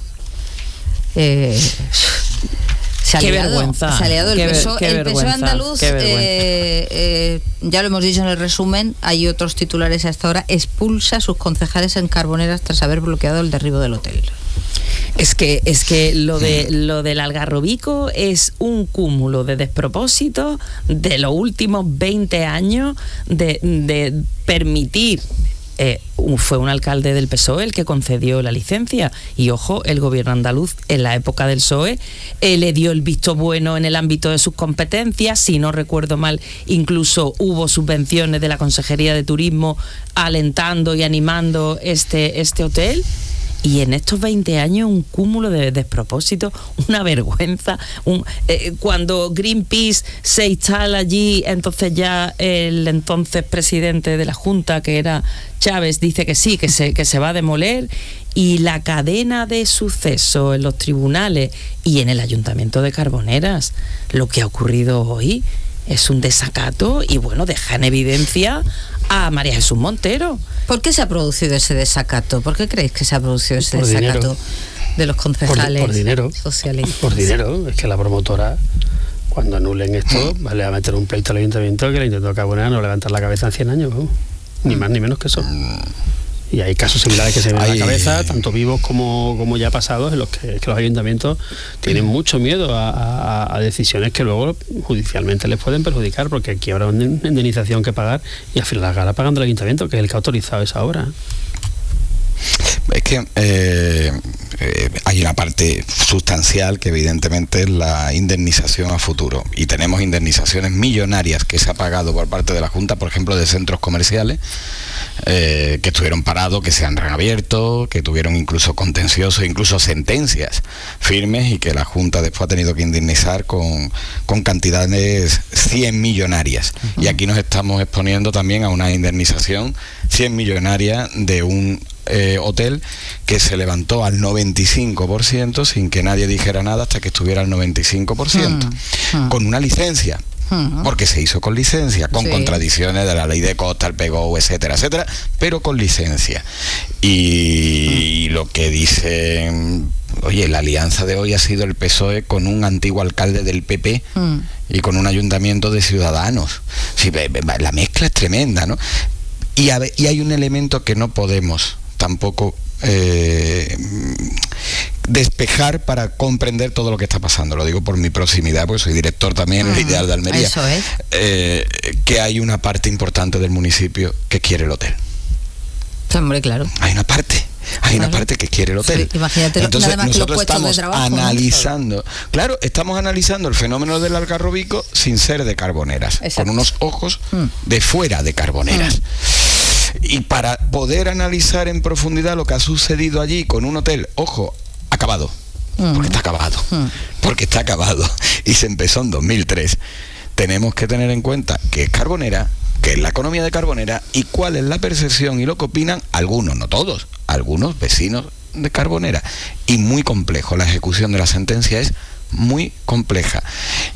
Eh, Se ha qué liado, vergüenza. Se ha liado el qué P S O E. El P S O E andaluz, eh, eh, ya lo hemos dicho en el resumen, hay otros titulares a esta hora, expulsa a sus concejales en Carboneras tras haber bloqueado el derribo del hotel. Es que, es que lo de lo del Algarrobico es un cúmulo de despropósitos de los últimos veinte años de, de permitir. Eh, fue un alcalde del P S O E el que concedió la licencia y ojo, el gobierno andaluz en la época del P S O E eh, le dio el visto bueno en el ámbito de sus competencias, si no recuerdo mal incluso hubo subvenciones de la Consejería de Turismo alentando y animando este, este hotel. Y en estos veinte años un cúmulo de despropósitos, una vergüenza. Un, eh, cuando Greenpeace se instala allí, entonces ya el entonces presidente de la Junta, que era Chávez, dice que sí, que se, que se va a demoler. Y la cadena de sucesos en los tribunales y en el Ayuntamiento de Carboneras, lo que ha ocurrido hoy es un desacato y bueno, deja en evidencia a María Jesús Montero. ¿Por qué se ha producido ese desacato? ¿Por qué creéis que se ha producido ese por desacato dinero. de los concejales por, por dinero, socialistas? Por dinero, es que la promotora, cuando anulen esto, mm. le va a meter un pleito al ayuntamiento que le intentó Carbonera no levantar la cabeza en cien años, ¿no? Ni mm. más ni menos que eso. Mm. Y hay casos similares que se ven en la cabeza, tanto vivos como, como ya pasados, en los que, que los ayuntamientos tienen mucho miedo a, a, a decisiones que luego judicialmente les pueden perjudicar, porque aquí habrá una indemnización que pagar y al final la gana pagando el ayuntamiento, que es el que ha autorizado esa obra. Es que eh, eh, hay una parte sustancial que evidentemente es la indemnización a futuro, y tenemos indemnizaciones millonarias que se ha pagado por parte de la Junta, por ejemplo, de centros comerciales eh, que estuvieron parados, que se han reabierto, que tuvieron incluso contenciosos, incluso sentencias firmes, y que la Junta después ha tenido que indemnizar con, con cantidades cien millonarias. Uh-huh. Y aquí nos estamos exponiendo también a una indemnización cien millonaria de un Eh, hotel que se levantó al noventa y cinco por ciento sin que nadie dijera nada hasta que estuviera al noventa y cinco por ciento, mm, mm. con una licencia, mm. porque se hizo con licencia, con sí. contradicciones de la ley de costa, el P G O, etcétera, etcétera, pero con licencia. Y, mm. y lo que dicen, oye, la alianza de hoy ha sido el P S O E con un antiguo alcalde del P P mm. y con un ayuntamiento de Ciudadanos. Sí, la mezcla es tremenda, ¿no? Y, a, y hay un elemento que no podemos tampoco eh, despejar para comprender todo lo que está pasando. Lo digo por mi proximidad, porque soy director también en el Ideal de Almería. Eso es. Eh, que hay una parte importante del municipio que quiere el hotel. Hombre, claro. Hay una parte. Hay claro. una parte que quiere el hotel. Sí, imagínate, entonces nada más nosotros que estamos trabajo, analizando, ¿no? Claro, estamos analizando el fenómeno del Algarrobico sin ser de Carboneras, exacto. con unos ojos mm. de fuera de Carboneras. Mm. Y para poder analizar en profundidad lo que ha sucedido allí con un hotel, ojo, acabado, mm. porque está acabado, mm. porque está acabado, y se empezó en dos mil tres, tenemos que tener en cuenta que es Carbonera qué es la economía de Carbonera y cuál es la percepción y lo que opinan algunos, no todos, algunos vecinos de Carbonera. Y muy complejo, la ejecución de la sentencia es muy compleja.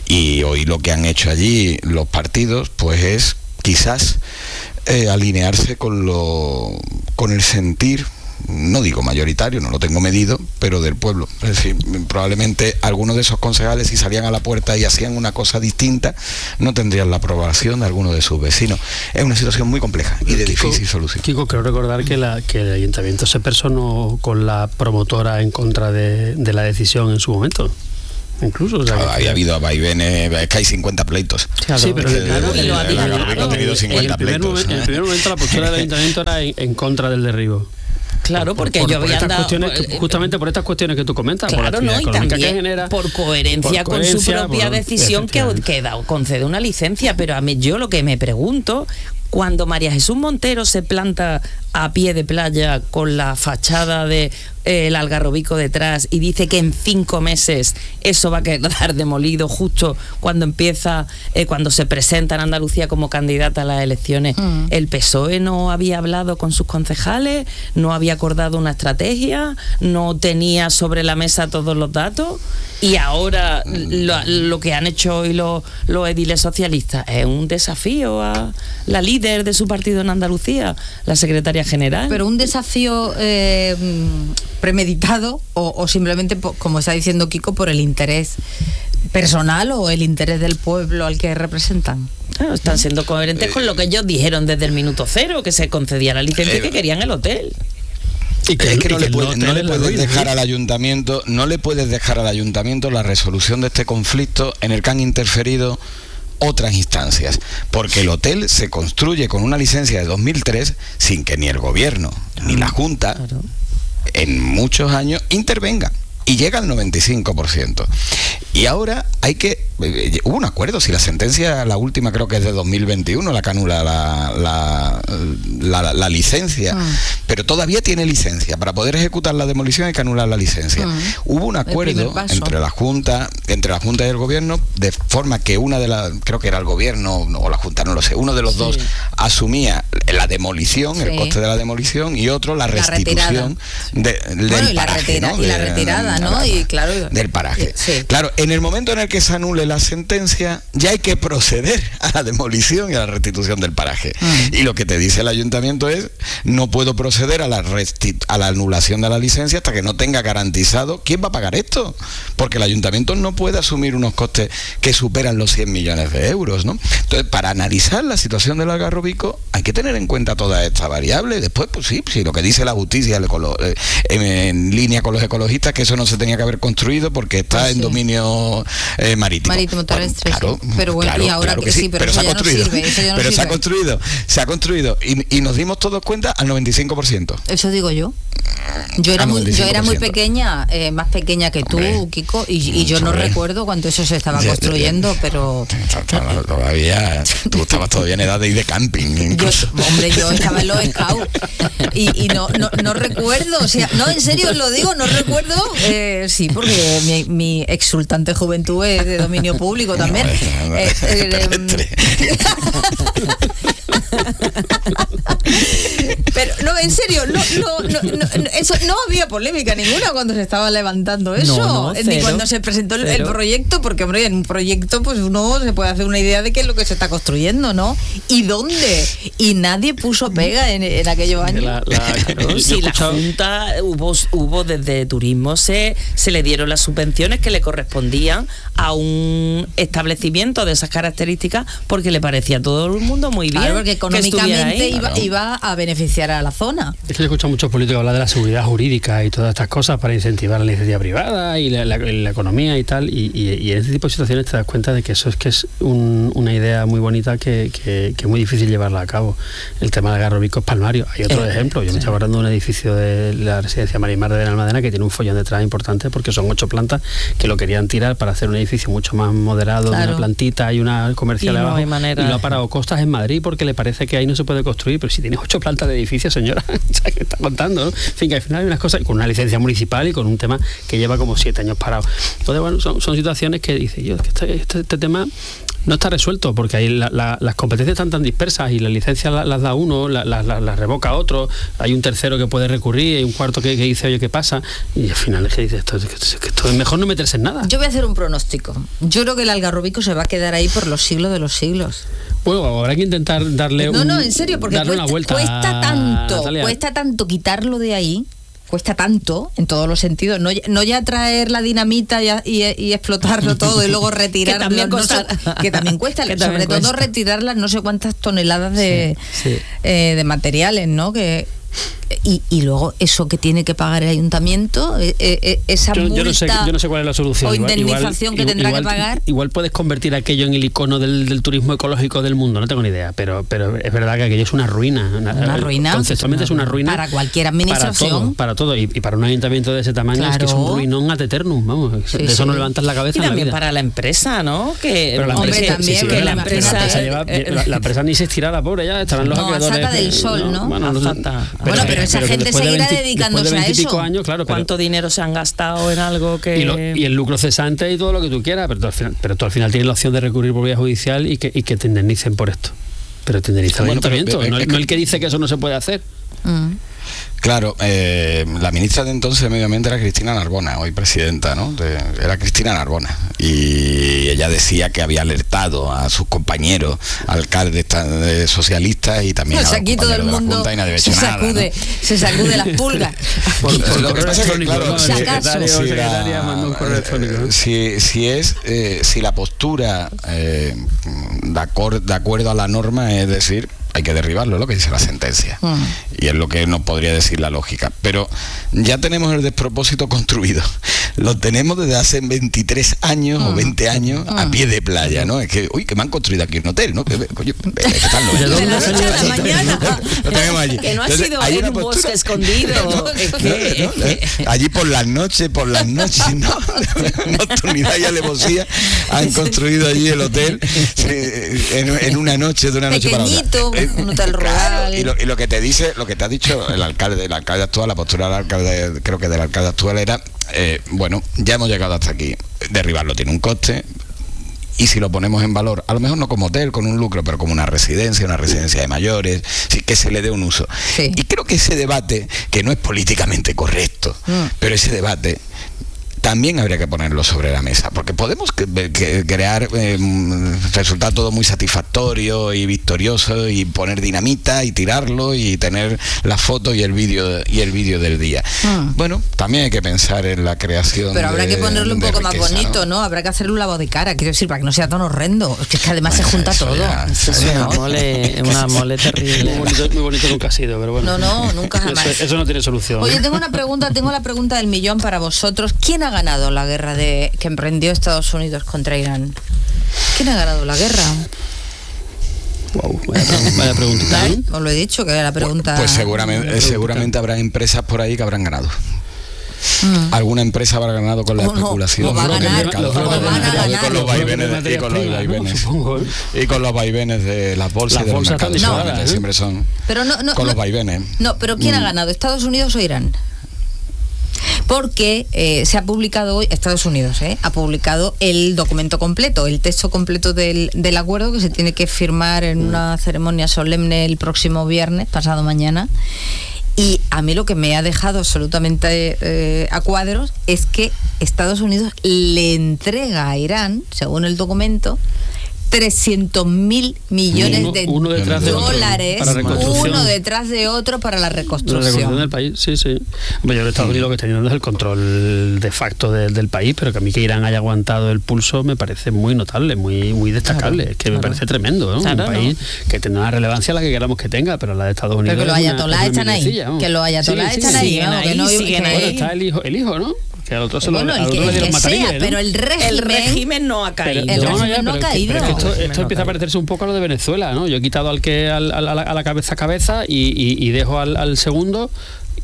Y hoy lo que han hecho allí los partidos, pues es quizás eh, alinearse con lo con el sentir, no digo mayoritario, no lo tengo medido, pero del pueblo. Es decir, probablemente algunos de esos concejales, si salían a la puerta y hacían una cosa distinta, no tendrían la aprobación de alguno de sus vecinos. Es una situación muy compleja y de Kiko, difícil solución. Kiko, creo recordar que, la, que el ayuntamiento se personó con la promotora en contra de, de la decisión en su momento. Incluso, o sea, claro, había habido vaivenes, es que hay cincuenta pleitos. Claro, sí, pero el, claro, el, el, el, el, el, ha tenido cincuenta en el pleitos. Momento, en el primer momento la postura del ayuntamiento era en, en contra del derribo. Claro, porque por, yo por había andado, andado... Justamente por estas cuestiones que tú comentas, claro, por la no, y también que genera, por coherencia, por con su coherencia, propia por, decisión que, que da, concede una licencia. Pero a mí, yo lo que me pregunto, cuando María Jesús Montero se planta a pie de playa con la fachada de eh, el Algarrobico detrás y dice que en cinco meses eso va a quedar demolido, justo cuando empieza, eh, cuando se presenta en Andalucía como candidata a las elecciones, mm. el P S O E no había hablado con sus concejales, no había acordado una estrategia, no tenía sobre la mesa todos los datos, y ahora lo, lo que han hecho hoy los, los ediles socialistas es un desafío a la líder de su partido en Andalucía, la secretaria general. Pero un desafío eh, premeditado o, o simplemente, como está diciendo Kiko, por el interés personal o el interés del pueblo al que representan. Claro, están siendo coherentes eh, con lo que ellos dijeron desde el minuto cero, que se concedía la licencia eh, y que querían el hotel. Y que, es que no, le puede, no le puedes dejar al ayuntamiento, no le puedes dejar al ayuntamiento la resolución de este conflicto en el que han interferido otras instancias, porque el hotel se construye con una licencia de dos mil tres sin que ni el gobierno ni la Junta claro. en muchos años intervengan, y llega al noventa y cinco por ciento. Y ahora hay que... Eh, hubo un acuerdo, si la sentencia, la última creo que es de dos mil veintiuno, la que anula la, la, la, la, la licencia, ah. pero todavía tiene licencia. Para poder ejecutar la demolición hay que anular la licencia. Ah. Hubo un acuerdo entre la Junta, entre la Junta y el Gobierno, de forma que una de las, creo que era el Gobierno o la Junta, no lo sé, uno de los sí. dos asumía la demolición, sí. el coste de la demolición, y otro la restitución la de, del bueno, y la paraje, retira, ¿no? y la retirada, ¿no? Y claro, del paraje. Sí. Claro, en el momento en el que se anule la sentencia, ya hay que proceder a la demolición y a la restitución del paraje. Mm. Y lo que te dice el ayuntamiento es, no puedo proceder a la, a la anulación de la licencia hasta que no tenga garantizado quién va a pagar esto. Porque el ayuntamiento no puede asumir unos costes que superan los cien millones de euros, ¿no? Entonces, para analizar la situación del Algarrobico, hay que tener en cuenta todas estas variables. Después, pues sí, sí, lo que dice la justicia en, en línea con los ecologistas, que eso no se tenía que haber construido porque está ah, sí. en dominio eh, marítimo. Marítimo terrestre, claro, sí. Pero bueno, claro, y ahora claro que, que sí, sí, pero, pero eso se ha ya construido. No sirve, eso ya no pero sirve. se ha construido, se ha construido y, y nos dimos todos cuenta al noventa y cinco por ciento. Eso digo yo. Yo era muy, yo era muy pequeña, eh, más pequeña que tú, hombre, Kiko, y, y yo no hombre. recuerdo cuánto eso se estaba ya, construyendo, ya, pero... Todavía, tú estabas todavía en edad de ir de camping. Yo, hombre, yo estaba en los scouts y, y no, no, no recuerdo, o sea, no, en serio os lo digo, no recuerdo, eh, sí, porque mi, mi exultante juventud es de dominio público también. No, no, no, eh, eh, pero no, en serio, no, no, no, no, eso no había polémica ninguna cuando se estaba levantando eso, no, no, cero, ni cuando se presentó el, el proyecto, porque hombre, en un proyecto pues uno se puede hacer una idea de qué es lo que se está construyendo, ¿no? ¿Y dónde? Y nadie puso pega en, en aquellos años. La, la, claro, sí, la Junta hubo, hubo desde turismo, se, se le dieron las subvenciones que le correspondían a un establecimiento de esas características porque le parecía a todo el mundo muy bien. Claro, porque económicamente iba, claro. iba a beneficiar a la zona. Es que yo he escuchado a muchos políticos hablar de la seguridad jurídica y todas estas cosas para incentivar la iniciativa privada y la, la, la economía y tal, y, y, y en este tipo de situaciones te das cuenta de que eso es que es un, una idea muy bonita que, que, que es muy difícil llevarla a cabo. El tema del Algarrobico es palmario. Hay otro eh, ejemplo, yo sí. me estoy acordando de un edificio de la residencia Marimar de Benalmádena que tiene un follón detrás importante porque son ocho plantas que lo querían tirar para hacer un edificio mucho más moderado, claro. de una plantita y una comercial y abajo, no y lo ha parado Costas en Madrid porque le parece que ahí no se puede construir, pero si tienes ocho plantas de edificio, señora, ¿qué está contando? ¿no? En fin, que al final hay unas cosas con una licencia municipal y con un tema que lleva como siete años parado. Entonces, bueno, son, son situaciones que dice yo, que este, este, este tema No está resuelto, porque ahí la, la, las competencias están tan dispersas y las licencias las, las da uno, las la, la, la revoca otro, hay un tercero que puede recurrir, hay un cuarto que, que dice, oye, ¿qué pasa? Y al final es que dice, esto, esto, esto es mejor no meterse en nada. Yo voy a hacer un pronóstico. Yo creo que el Algarrobico se va a quedar ahí por los siglos de los siglos. Bueno, habrá que intentar darle no, un, no, en serio, porque cuesta, una vuelta cuesta tanto, Natalia. cuesta tanto quitarlo de ahí. Cuesta tanto, en todos los sentidos, no, no ya traer la dinamita y, y, y explotarlo todo y luego retirar que también no cuesta, sé, que también cuesta que sobre también todo cuesta. retirar las no sé cuántas toneladas de, sí, sí. Eh, de materiales, ¿no? Que y, y luego eso que tiene que pagar el ayuntamiento, eh, eh, esa yo, multa yo, no sé, yo no sé cuál es la solución. o Igual- indemnización igual- que tendrá igual- que pagar. Igual puedes convertir aquello en el icono del, del turismo ecológico del mundo, no tengo ni idea, pero, pero es verdad que aquello es una ruina. Una, Una ruina. Conceptualmente es una ruina. Para cualquier administración. Para todo, para todo. Y, y para un ayuntamiento de ese tamaño Claro. es que es un ruinón ad eternum, vamos. Sí, de eso sí. no levantas la cabeza Y en la también vida. para la empresa, ¿no? Que, Pero la Hombre, empresa, también, sí, sí, pero que la imagínate. empresa, la empresa lleva- Eh, la, la empresa ni se estira la pobre ya, estarán los No, a acreedores. saca del sol, ¿no? Bueno, A no sé. falta. Bueno, pero esa gente después de seguirá veinte dedicándose después de a veintipico eso. años, claro, pero, ¿Cuánto dinero se han gastado en algo que...? y, lo- y el lucro cesante y todo lo que tú quieras, pero tú al final, pero tú al final tienes la opción de recurrir por vía judicial y que, y que te indemnicen por esto. Pero te indemniza el Bueno, pero- ayuntamiento, pero- no, el- no el que dice que eso no se puede hacer. Mm. Claro, eh, la ministra de entonces de Medio Ambiente era Cristina Narbona, hoy presidenta, ¿no? De- era Cristina Narbona. Y ella decía que había alertado a sus compañeros alcaldes tan- eh, socialistas y también Pues a los aquí todo el compañeros de la mundo Junta y nadie había se hecho nada, sacude, ¿no? se sacude las pulgas. Por, por Lo que correo pasa es que, electrónico, claro, ¿no? si El acaso- secretario o si secretaria la- manda un correo electrónico, ¿no? si, si es eh, si la postura eh, de, acor- de acuerdo a la norma es decir, hay que derribarlo, es lo que dice la sentencia. Mm. Y es lo que nos podría decir la lógica. Pero ya tenemos el despropósito construido. Lo tenemos desde hace veintitrés años o veinte años a pie de playa, ¿no? Es que, uy, que me han construido aquí un hotel, ¿no? Que, coño, ¿qué tal? ¿No? ¿De De dónde la ha noche salido a la ese hotel? mañana. Lo tenemos allí. Que no ha Entonces, sido hay en una un bosque postura- escondido. Es que- no, no, no. Allí por las noches, por las noches, ¿no? Nocturnidad y alevosía han construido allí el hotel sí, en, en una noche, de una noche para otra. Pequeñito, Eh, un hotel claro, rural. y lo, y lo que te dice, lo que te ha dicho el alcalde, el alcalde actual, la postura del alcalde, creo que del alcalde actual era, eh, bueno, ya hemos llegado hasta aquí. Derribarlo tiene un coste. Y si lo ponemos en valor, a lo mejor no como hotel, con un lucro, pero como una residencia, una residencia de mayores, sí, que se le dé un uso. Sí. Y creo que ese debate, que no es políticamente correcto, Mm. pero ese debate también habría que ponerlo sobre la mesa, porque podemos que, que crear, eh, resultar todo muy satisfactorio y victorioso y poner dinamita y tirarlo y tener la foto y el vídeo y el vídeo del día. Mm. Bueno, también hay que pensar en la creación. Pero habrá de- que ponerlo un de poco más riqueza, bonito, ¿no? Habrá que hacerle un lavado de cara, quiero decir, para que no sea tan horrendo. Es que, es que además Bueno, se junta eso todo. ya- Eso es una mole, una mole terrible. Muy bonito, muy bonito nunca ha sido, pero bueno. No, no, nunca jamás. Eso, eso no tiene solución. Oye, tengo una pregunta, tengo la pregunta del millón para vosotros. ¿Quién ha ganado la guerra de que emprendió Estados Unidos contra Irán? ¿Quién ha ganado la guerra? Wow, vaya, pre- vaya preguntita, ¿eh? Os lo he dicho, que era la pregunta. Pues seguramente, seguramente habrá empresas por ahí que habrán ganado. Mm. Alguna empresa habrá ganado con la O no, especulación o va a del ganar, mercado. o van a Y ganar. con los vaivenes, Materias y con los primas, ¿no? vaivenes, Supongo, ¿eh? y con los vaivenes de las bolsas Las y de los bolsas están mercados, disparadas, que ¿eh? siempre son Pero no, no, con no, los vaivenes. No, pero ¿quién ha Mm. ganado? ¿Estados Unidos o Irán? Porque eh, se ha publicado hoy, Estados Unidos eh, ha publicado el documento completo, el texto completo del, del acuerdo que se tiene que firmar en una ceremonia solemne el próximo viernes, pasado mañana. Y a mí lo que me ha dejado absolutamente eh, a cuadros es que Estados Unidos le entrega a Irán, según el documento, trescientos mil millones Uno- de uno detrás de otro, dólares, para reconstrucción. uno detrás de otro para la La reconstrucción. reconstrucción del país, sí, sí. Bueno, yo en Estados Unidos lo que está teniendo es el control de facto de- del país, pero que a mí que Irán haya aguantado el pulso me parece muy notable, muy muy destacable. Claro, es que me claro. parece tremendo, ¿no? Claro, un país que tendrá una relevancia la que queramos que tenga, pero la de Estados Unidos. Pero que los es una- ayatolás es una están ahí, mierdecilla, vamos. que los ayatolás Sí, sí, están sí. ahí, siguen vamos, que ahí, no siguen que- ahí. Bueno, está el hijo, el hijo, ¿no? Que al otro se lo, Bueno, al el otro que, le el dieron que matarile, sea, ¿no? pero el régimen, El régimen no ha caído. El no, régimen ya, no ha pero es que- caído. pero es que esto, El régimen esto no empieza ha a parecerse un poco a lo de Venezuela, ¿no? Yo he quitado al que al- al- a, la, a la cabeza cabeza y, y, y dejo al, al segundo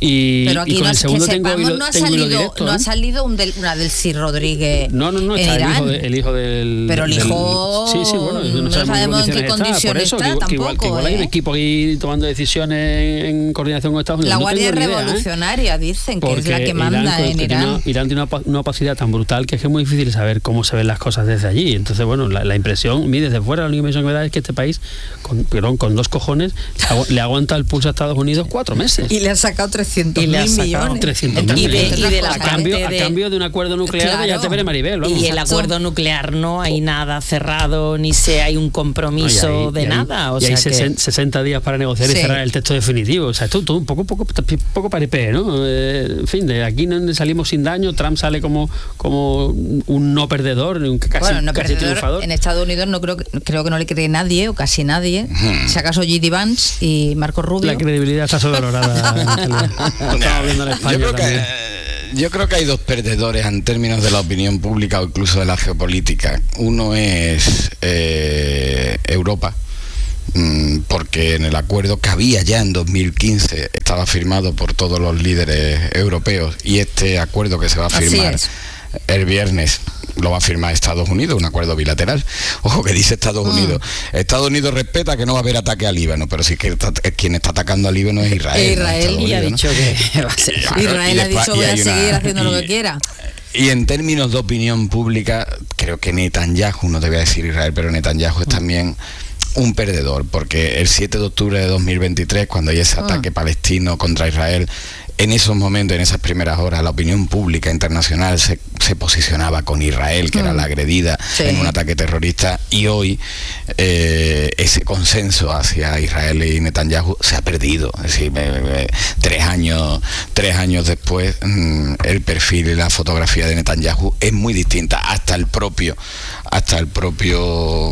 Y, pero aquí y con no, el segundo que tengo, sepamos, hilo, no ha tengo hilo salido, directo. no ¿eh? ha salido un del, una del Sir Rodríguez. No, no, no, en está el Irán. hijo, de, el hijo del... Pero el del- hijo sí, sí, bueno, no, no sabemos, sabemos en qué está. condiciones Por eso, está que, igual- que igual, que tampoco, igual hay un ¿eh? equipo ahí tomando decisiones en coordinación con Estados Unidos. La No Guardia tengo ni idea, ¿eh? Revolucionaria dicen que es Porque la que manda Irán, en que Irán. Tiene, Irán tiene una, opa- una opacidad tan brutal que es que es muy difícil saber cómo se ven las cosas desde allí. Entonces, bueno, la, la impresión, mí desde fuera, la única impresión que me da es que este país, con, perdón, con dos cojones, agu- le aguanta el pulso a Estados Unidos cuatro meses. Y le han sacado trescientos Y le han mil sacado millones. trescientos Entre- mil Y de, millones. y de la a, cambio, parte a de- cambio de un acuerdo nuclear de ya Claro. te veré Maribel, vamos. Y el Exacto. acuerdo nuclear no hay nada cerrado, ni se hay un compromiso No, y hay- de y hay- nada. O y hay sea que, sesen- sesenta días para negociar y Sí. cerrar el texto definitivo. O sea, esto todo un poco, poco, poco paripé, ¿no? Eh, en fin, de aquí no salimos sin daño. Trump sale como, como un no perdedor, un casi, Bueno, no casi perdedor, triunfador. en Estados Unidos no creo que, creo que no le cree nadie o casi nadie. Si acaso J D Vance y Marco Rubio. La credibilidad está sobrevalorada. Natalia. Lo estamos viendo en España Yo creo, que, también. eh, yo creo que hay dos perdedores en términos de la opinión pública o incluso de la geopolítica. Uno es eh, Europa, mm, porque en el acuerdo que había ya en dos mil quince estaba firmado por todos los líderes europeos, y este acuerdo que se va a Así firmar es. el viernes lo va a firmar Estados Unidos, un acuerdo bilateral. Ojo que dice Estados Unidos. Estados Unidos respeta que no va a haber ataque al Líbano, pero sí que está- quien está atacando al Líbano es Israel. ¿no? Israel, Estados y ha Unidos, ¿no? dicho que va a ser. Claro, Israel y ha después- dicho y voy a hay una- seguir haciendo lo y- que quiera. Y en términos de opinión pública, creo que Netanyahu, no te voy a decir Israel, pero Netanyahu es también un perdedor, porque el siete de octubre de dos mil veintitrés, cuando hay ese ataque palestino contra Israel, en esos momentos, en esas primeras horas, la opinión pública internacional se, se posicionaba con Israel, que era la agredida Sí. en un ataque terrorista, y hoy eh, ese consenso hacia Israel y Netanyahu se ha perdido. Es decir, me- me- tres años, tres años después, mm, el perfil y la fotografía de Netanyahu es muy distinta. Hasta el propio, hasta el propio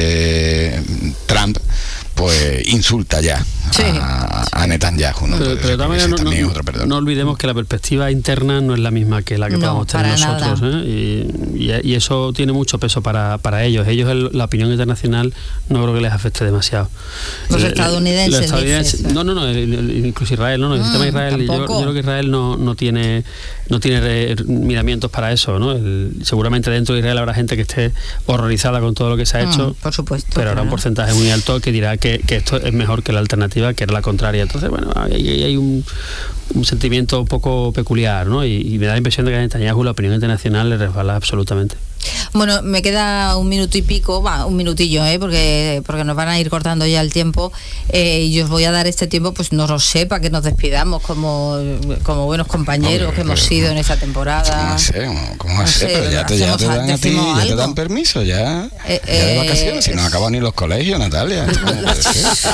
eh, Trump, pues insulta ya Sí. a, a Netanyahu, ¿no? Pero, Entonces, pero de todas creo que maneras, ese no, también no- es otro perdedor. no olvidemos que la perspectiva interna no es la misma que la que No, podamos tener para nosotros, nada. ¿eh? y, y- y eso tiene mucho peso para, para ellos. Ellos, el- la opinión internacional, no creo que les afecte demasiado. Los El- estadounidenses, los estadounidenses- dices. no, no, no, el- el- incluso Israel, no, no, el Mm, sistema de Israel, yo, tampoco. yo creo que Israel no, no tiene no tiene re- miramientos para eso, ¿no? El- seguramente dentro de Israel habrá gente que esté horrorizada con todo lo que se ha Mm, hecho, por supuesto, pero habrá un claro. porcentaje muy alto que dirá que, que esto es mejor que la alternativa, que era la contraria. Entonces, bueno, hay, hay- hay un, un sentimiento un poco peculiar, ¿no? Y, y me da la impresión de que a Netanyahu la opinión internacional le resbala absolutamente. Bueno, me queda un minuto y pico, va, un minutillo, ¿eh? porque, porque nos van a ir cortando ya el tiempo, eh, y os voy a dar este tiempo, pues no lo sé, para que nos despidamos como, como buenos compañeros Hombre, que hemos pero- sido en esta ¿Cómo temporada. va a ser? ¿Cómo va a No ser? sé, Pero ya te, ya hacemos te a- dan a ti, decimos ya te algo. dan permiso, ya, Eh, ya de eh, vacaciones, si no han acabado ni los colegios, Natalia. ¿Cómo puede ser?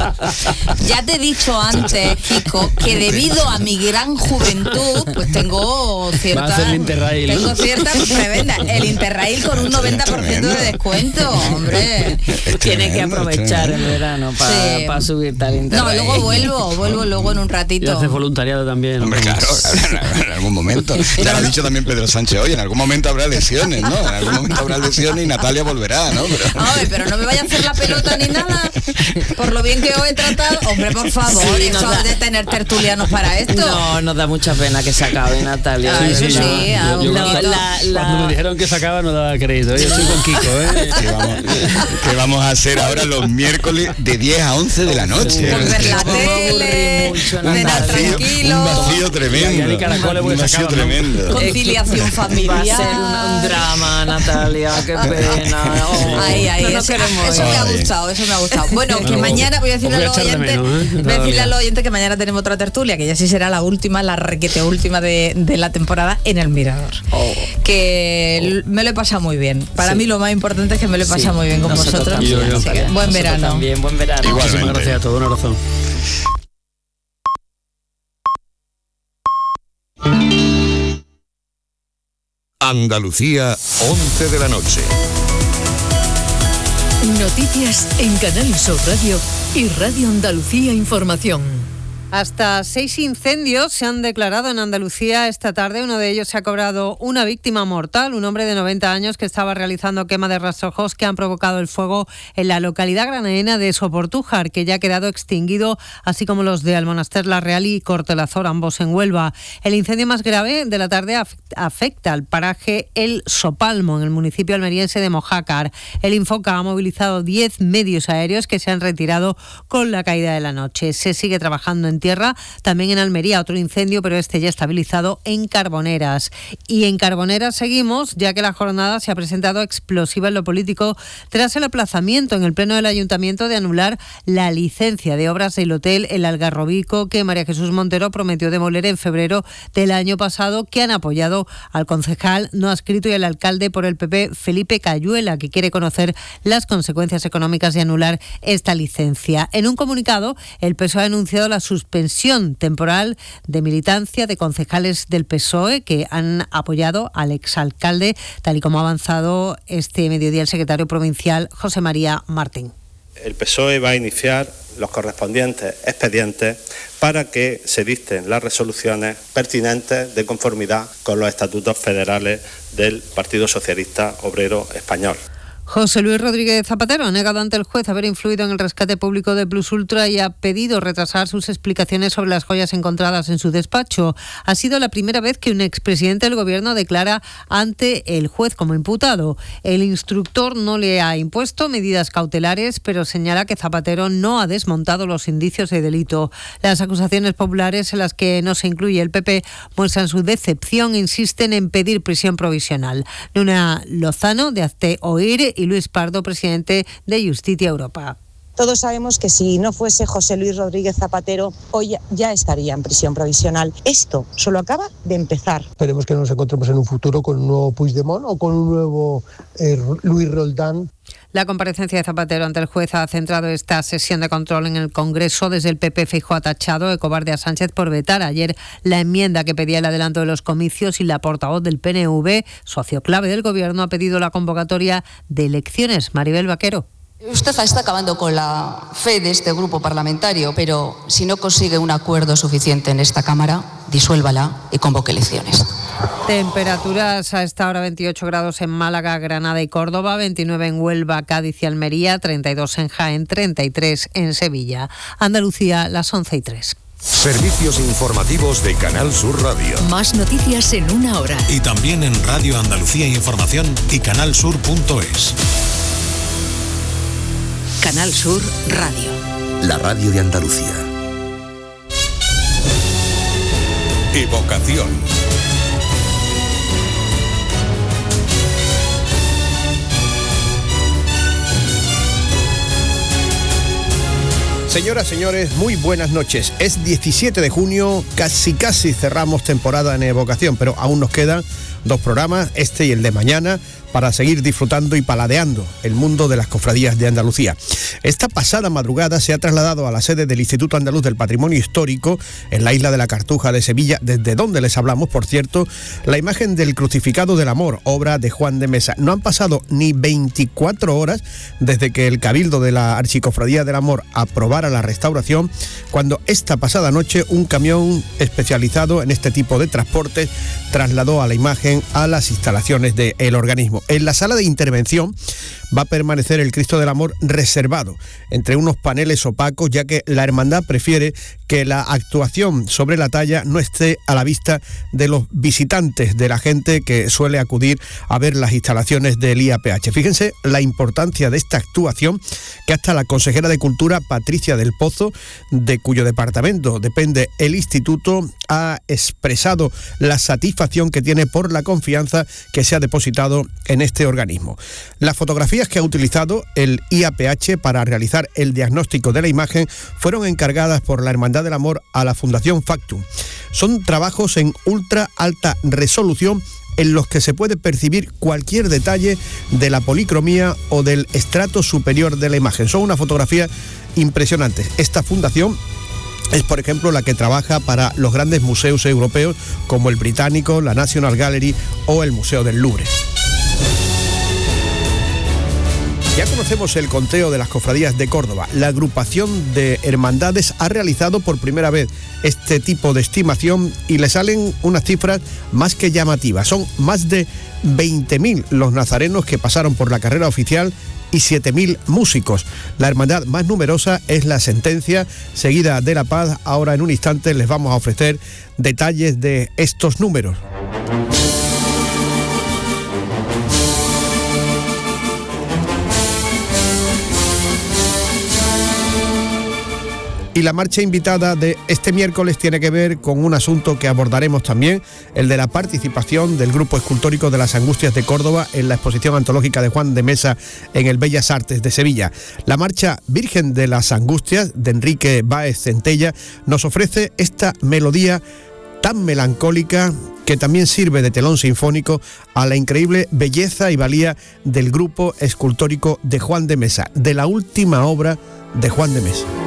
Ya te he dicho antes, Kiko, que debido a mi gran juventud, pues tengo cierta... Va a hacer el Interrail, ¿no? Tengo cierta prebenda. El Interrail con un noventa por ciento de descuento, hombre. Es Tiene que tremendo, es aprovechar el tremendo. verano para Sí. subir tal No, internet. luego vuelvo, vuelvo luego en un Y ratito. haces voluntariado también. Hombre, claro, en algún momento. Ya lo ha dicho también Pedro Sánchez hoy, en algún momento habrá lesiones, ¿no? En algún momento habrá lesiones y Natalia volverá, ¿no? Pero... Ay, pero no me vaya a hacer la pelota ni nada. Por lo bien que os he tratado. Hombre, por favor, Sí, eso nos da- de tener tertulianos para esto. No, nos da mucha pena que se acabe, Natalia. Ah, de eso verdad. sí, ah, Yo un No, poquito. la- la- Cuando me dijeron que sacaba no daba crédito. Yo estoy con Kiko, ¿eh? ¿Qué vamos, qué vamos a hacer ahora los miércoles de diez a once de la noche? Por ver la Vamos a aburrir tele, mucho, Un cenar Natalia. vacío, tranquilo. un vacío tremendo. Ya ni caracoles Un porque vacío sacaban, ¿no? tremendo. Conciliación familiar. Va a ser un, un drama, Natalia, qué pena. Oh, Ay, ay, no nos eso, queremos eso ir. me ha Ay. gustado, eso me ha gustado. Bueno, que Bueno, mañana voy a decirle os a voy a los echar de oyentes, menos, ¿eh? voy a decirle Todavía. a los oyentes que mañana tenemos otra tertulia, que ya sí será la última, la requete última de, de la temporada en El Mirador. Que l- me lo he pasado muy bien. Para Sí. mí lo más importante es que me lo he Sí, pasado muy bien con nosotros vosotros. también, Yo, yo. Así que, Natalia. buen Nosotros verano. También, buen verano. Igual. Muchísimas Igualmente. gracias a todos, una razón. Andalucía, once de la noche. Noticias en Canal Sur Radio y Radio Andalucía Información. Hasta seis incendios se han declarado en Andalucía esta tarde. Uno de ellos se ha cobrado una víctima mortal, un hombre de noventa años que estaba realizando quema de rastrojos que han provocado el fuego en la localidad granadina de Soportújar, que ya ha quedado extinguido, así como los de Almonaster La Real y Cortelazor, ambos en Huelva. El incendio más grave de la tarde afecta al paraje El Sopalmo, en el municipio almeriense de Mojácar. El Infoca ha movilizado diez medios aéreos que se han retirado con la caída de la noche. Se sigue trabajando en tierra, también en Almería otro incendio, pero este ya estabilizado en Carboneras. Y en Carboneras seguimos, ya que la jornada se ha presentado explosiva en lo político tras el aplazamiento en el Pleno del Ayuntamiento de anular la licencia de obras del hotel El Algarrobico que María Jesús Montero prometió demoler en febrero del año pasado, que han apoyado al concejal no adscrito y al alcalde por el P P, Felipe Cayuela, que quiere conocer las consecuencias económicas de anular esta licencia. En un comunicado, el P S O E ha anunciado la suspensión suspensión temporal de militancia de concejales del P S O E que han apoyado al exalcalde, tal y como ha avanzado este mediodía el secretario provincial José María Martín. El P S O E va a iniciar los correspondientes expedientes para que se dicten las resoluciones pertinentes de conformidad con los estatutos federales del Partido Socialista Obrero Español. José Luis Rodríguez Zapatero ha negado ante el juez haber influido en el rescate público de Plus Ultra y ha pedido retrasar sus explicaciones sobre las joyas encontradas en su despacho. Ha sido la primera vez que un expresidente del Gobierno declara ante el juez como imputado. El instructor no le ha impuesto medidas cautelares, pero señala que Zapatero no ha desmontado los indicios de delito. Las acusaciones populares, en las que no se incluye el P P, muestran su decepción e insisten en pedir prisión provisional. Nuna Lozano, de Hazte Oír, y Luis Pardo, presidente de Justicia Europa. Todos sabemos que si no fuese José Luis Rodríguez Zapatero, hoy ya estaría en prisión provisional. Esto solo acaba de empezar. Esperemos que nos encontremos en un futuro con un nuevo Puigdemont o con un nuevo eh, Luis Roldán. La comparecencia de Zapatero ante el juez ha centrado esta sesión de control en el Congreso. Desde el P P, Feijóo ha tachado de cobarde a Sánchez por vetar ayer la enmienda que pedía el adelanto de los comicios, y la portavoz del P N V, socio clave del Gobierno, ha pedido la convocatoria de elecciones. Maribel Vaquero. Usted está acabando con la fe de este grupo parlamentario, pero si no consigue un acuerdo suficiente en esta Cámara, disuélvala y convoque elecciones. Temperaturas a esta hora: veintiocho grados en Málaga, Granada y Córdoba, veintinueve en Huelva, Cádiz y Almería, treinta y dos en Jaén, treinta y tres en Sevilla. Andalucía, las once y tres. Servicios informativos de Canal Sur Radio. Más noticias en una hora. Y también en Radio Andalucía Información y canal sur punto es. Canal Sur Radio. La radio de Andalucía. Evocación. Señoras, señores, muy buenas noches. Es diecisiete de junio, casi casi cerramos temporada en Evocación, pero aún nos quedan dos programas, este y el de mañana, para seguir disfrutando y paladeando el mundo de las cofradías de Andalucía. Esta pasada madrugada se ha trasladado a la sede del Instituto Andaluz del Patrimonio Histórico, en la isla de la Cartuja de Sevilla, desde donde les hablamos, por cierto, la imagen del Crucificado del Amor, obra de Juan de Mesa. No han pasado ni veinticuatro horas desde que el Cabildo de la Archicofradía del Amor aprobara la restauración, cuando esta pasada noche un camión especializado en este tipo de transporte trasladó a la imagen a las instalaciones del organismo. En la sala de intervención va a permanecer el Cristo del Amor reservado entre unos paneles opacos, ya que la hermandad prefiere que la actuación sobre la talla no esté a la vista de los visitantes, de la gente que suele acudir a ver las instalaciones del I A P H. Fíjense la importancia de esta actuación, que hasta la consejera de Cultura, Patricia del Pozo, de cuyo departamento depende el instituto, ha expresado la satisfacción que tiene por la confianza que se ha depositado en este organismo. Las fotografías que ha utilizado el I A P H para realizar el diagnóstico de la imagen fueron encargadas por la Hermandad del Amor a la Fundación Factum. Son trabajos en ultra alta resolución en los que se puede percibir cualquier detalle de la policromía o del estrato superior de la imagen. Son unas fotografías impresionantes. Esta fundación es, por ejemplo, la que trabaja para los grandes museos europeos como el Británico, la National Gallery o el Museo del Louvre. Ya conocemos el conteo de las cofradías de Córdoba. La agrupación de hermandades ha realizado por primera vez este tipo de estimación y le salen unas cifras más que llamativas. Son más de veinte mil los nazarenos que pasaron por la carrera oficial y siete mil músicos. La hermandad más numerosa es la Sentencia, seguida de la Paz. Ahora en un instante les vamos a ofrecer detalles de estos números. Y la marcha invitada de este miércoles tiene que ver con un asunto que abordaremos también, el de la participación del Grupo Escultórico de las Angustias de Córdoba en la exposición antológica de Juan de Mesa en el Bellas Artes de Sevilla. La marcha Virgen de las Angustias, de Enrique Báez Centella, nos ofrece esta melodía tan melancólica que también sirve de telón sinfónico a la increíble belleza y valía del Grupo Escultórico de Juan de Mesa, de la última obra de Juan de Mesa.